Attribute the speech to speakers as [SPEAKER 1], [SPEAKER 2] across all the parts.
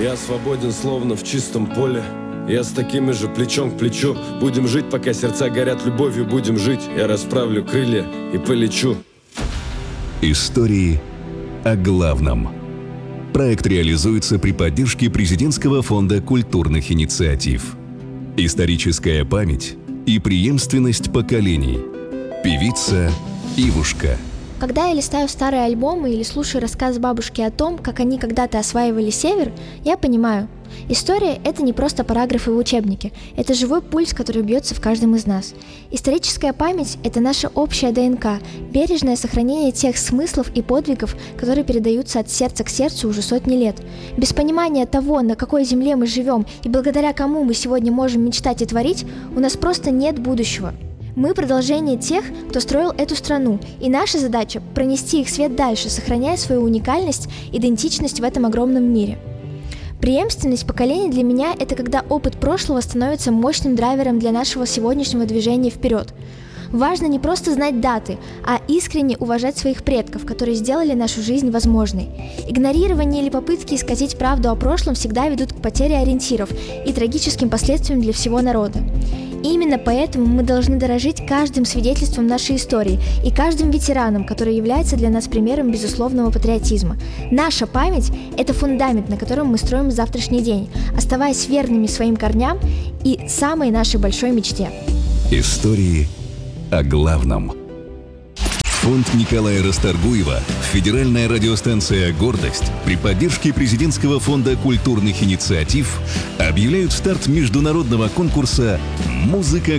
[SPEAKER 1] Я свободен, словно в чистом поле. Я с такими же плечом к плечу. Будем жить, пока сердца горят любовью. Будем жить, я расправлю крылья и полечу.
[SPEAKER 2] Истории о главном. Проект реализуется при поддержке Президентского фонда культурных инициатив. Историческая память и преемственность поколений. Певица Ивушка.
[SPEAKER 3] Когда я листаю старые альбомы или слушаю рассказ бабушки о том, как они когда-то осваивали север, я понимаю, история – это не просто параграфы в учебнике, это живой пульс, который бьется в каждом из нас. Историческая память – это наша общая ДНК, бережное сохранение тех смыслов и подвигов, которые передаются от сердца к сердцу уже сотни лет. Без понимания того, на какой земле мы живем и благодаря кому мы сегодня можем мечтать и творить, у нас просто нет будущего. Мы продолжение тех, кто строил эту страну, и наша задача – пронести их свет дальше, сохраняя свою уникальность, идентичность в этом огромном мире. Преемственность поколений для меня – это когда опыт прошлого становится мощным драйвером для нашего сегодняшнего движения вперед. Важно не просто знать даты, а искренне уважать своих предков, которые сделали нашу жизнь возможной. Игнорирование или попытки исказить правду о прошлом всегда ведут к потере ориентиров и трагическим последствиям для всего народа. Именно поэтому мы должны дорожить каждым свидетельством нашей истории и каждым ветераном, который является для нас примером безусловного патриотизма. Наша память – это фундамент, на котором мы строим завтрашний день, оставаясь верными своим корням и самой нашей большой мечте.
[SPEAKER 2] Истории о главном. Фонд Николая Расторгуева, федеральная радиостанция «Гордость» при поддержке Президентского фонда культурных инициатив объявляют старт международного конкурса «Музыка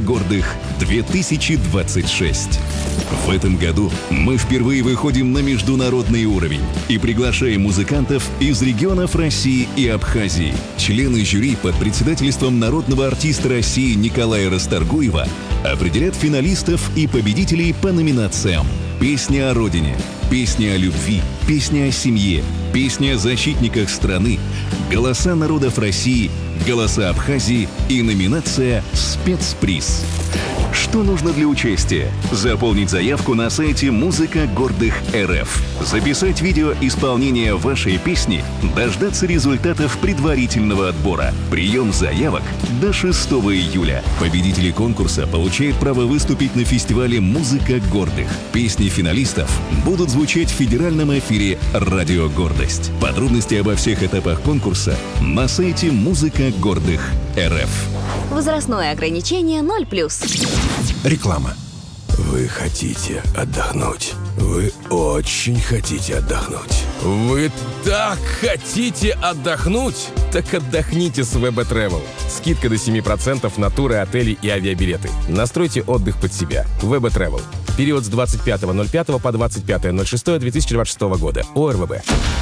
[SPEAKER 2] гордых-2026». В этом году мы впервые выходим на международный уровень и приглашаем музыкантов из регионов России и Абхазии. Члены жюри под председательством народного артиста России Николая Расторгуева определят финалистов и победителей по номинациям: песня о родине, песня о любви, песня о семье, песня о защитниках страны, голоса народов России, голоса Абхазии и номинация «Спецприз». Что нужно для участия? Заполнить заявку на сайте «Музыка гордых РФ», записать видео исполнения вашей песни, дождаться результатов предварительного отбора. Прием заявок до 6 июля. Победители конкурса получают право выступить на фестивале «Музыка гордых». Песни финалистов будут звучать в федеральном эфире «Радио Гордость». Подробности обо всех этапах конкурса на сайте «Музыка гордых РФ».
[SPEAKER 4] Возрастное ограничение 0+.
[SPEAKER 5] Реклама. Вы хотите отдохнуть? Вы очень хотите отдохнуть.
[SPEAKER 6] Вы так хотите отдохнуть? Так отдохните с ВБ Travel. Скидка до 7% на туры, отели и авиабилеты. Настройте отдых под себя. ВБ Travel. Период с 25.05 по 25.06.2026 года. ОРВБ.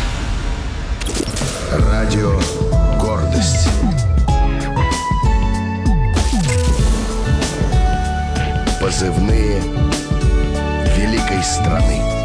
[SPEAKER 5] Радио «Гордость». Позывные великой страны.